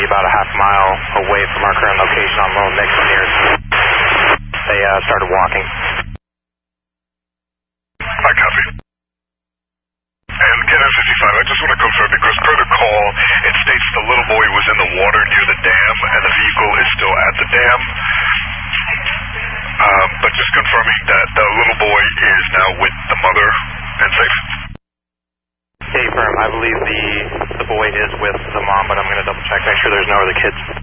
about a half mile away from our current location on Lone Mix near. They started walking. I copy. And Canada 55, I just want to confirm because per the call, it states the little boy was in the water near the dam and the vehicle is still at the dam. But just confirming that the little boy is now with the mother and safe. Okay, firm. I believe the boy is with the mom, but I'm going to double check, make sure there's no other kids.